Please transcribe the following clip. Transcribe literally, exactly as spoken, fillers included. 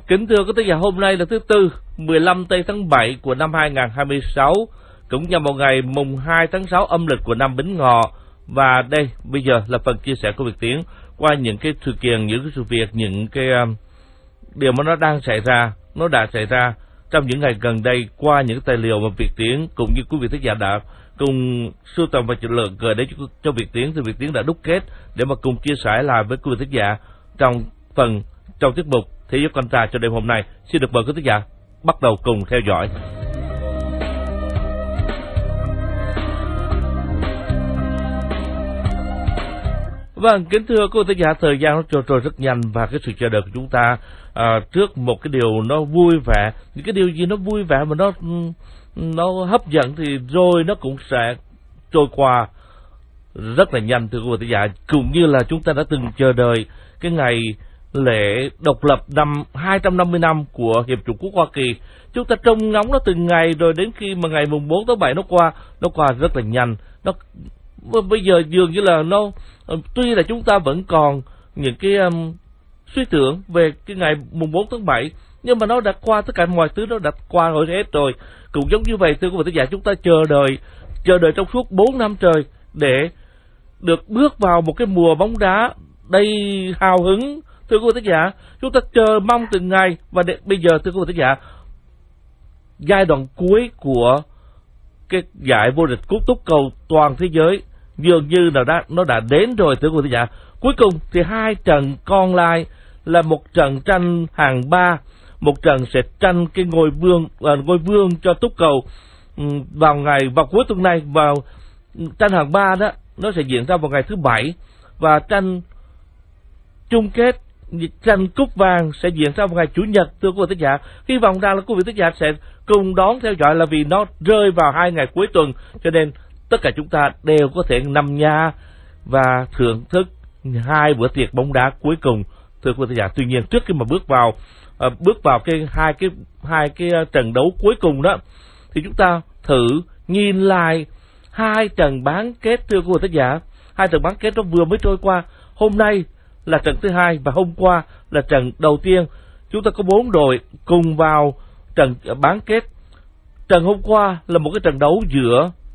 Kính thưa quý thính giả, hôm nay là thứ Tư, mười lăm tây tháng bảy của năm hai nghìn không trăm hai mươi sáu, cũng nhằm vào ngày mùng hai tháng sáu âm lịch của năm Bính Ngọ. Và đây, bây giờ là phần chia sẻ của Việt Tiến qua những cái sự kiện, những cái sự việc, những cái um, điều mà nó đang xảy ra, nó đã xảy ra trong những ngày gần đây qua những tài liệu mà Việt Tiến cũng như quý vị thính giả đã cùng sưu tầm và chất lượng gửi đến cho, cho Việt Tiến, thì Việt Tiến đã đúc kết để mà cùng chia sẻ lại với quý vị thính giả trong phần trong tiết mục Thế giới con trai cho đêm hôm nay. Xin được mời quý thính giả bắt đầu cùng theo dõi. Vâng, kính thưa quý thính giả, thời gian nó trôi trôi rất nhanh và cái sự chờ đợi của chúng ta à, trước một cái điều nó vui vẻ, những cái điều gì nó vui vẻ mà nó nó hấp dẫn thì rồi nó cũng sẽ trôi qua rất là nhanh, thưa quý vị thính giả. Cũng như là chúng ta đã từng chờ đợi cái ngày lễ độc lập năm hai trăm năm mươi năm của Hiệp chủng quốc Hoa Kỳ. Chúng ta trông ngóng nó từng ngày, rồi đến khi mà ngày mùng bốn tháng bảy nó qua, nó qua rất là nhanh. Nó bây giờ dường như là nó, tuy là chúng ta vẫn còn những cái um, suy tưởng về cái ngày mùng bốn tháng bảy, nhưng mà nó đã qua, tất cả mọi thứ nó đã qua rồi hết rồi. Cũng giống như vậy, thưa quý vị thính giả, chúng ta chờ đợi chờ đợi trong suốt bốn năm trời để được bước vào một cái mùa bóng đá đầy hào hứng. Thưa quý vị thính giả, chúng ta chờ mong từng ngày, và để, bây giờ thưa quý vị thính giả, giai đoạn cuối của cái giải vô địch cúp túc cầu toàn thế giới dường như là đã, nó đã đến rồi, thưa quý vị thính giả. Cuối cùng thì hai trận còn lại là một trận tranh hàng ba, một trận sẽ tranh cái ngôi vương uh, ngôi vương cho túc cầu um, vào ngày vào cuối tuần này. Vào tranh hàng ba đó, nó sẽ diễn ra vào ngày thứ bảy, và tranh chung kết, tranh cúp vàng sẽ diễn ra vào ngày chủ nhật, thưa quý vị thính giả. Hy vọng rằng là quý vị thính giả sẽ cùng đón theo dõi, là vì nó rơi vào hai ngày cuối tuần, cho nên tất cả chúng ta đều có thể nằm nhà và thưởng thức hai bữa tiệc bóng đá cuối cùng, thưa quý vị thính giả. Tuy nhiên, trước khi mà bước vào uh, bước vào cái hai cái hai cái trận đấu cuối cùng đó, thì chúng ta thử nhìn lại hai trận bán kết, thưa quý vị thính giả. Hai trận bán kết nó vừa mới trôi qua. Hôm nay là trận thứ hai và hôm qua là trận đầu tiên. Chúng ta có bốn đội cùng vào trận bán kết. Trận hôm qua là một cái trận đấu giữa